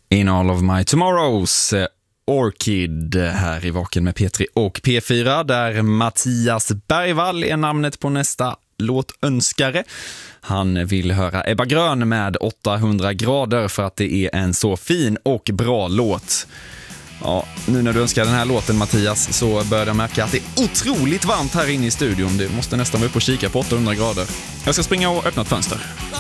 In All of My Tomorrows, Orchid här i Vaken med P3 och P4, där Mattias Bergvall är namnet på nästa låtönskare. Han vill höra Ebba Grön med 800 grader för att det är en så fin och bra låt. Ja, nu när du önskar den här låten, Mattias, så börjar jag märka att det är otroligt varmt här inne i studion. Det måste nästan vara uppe och kika på 800 grader. Jag ska springa och öppna ett fönster.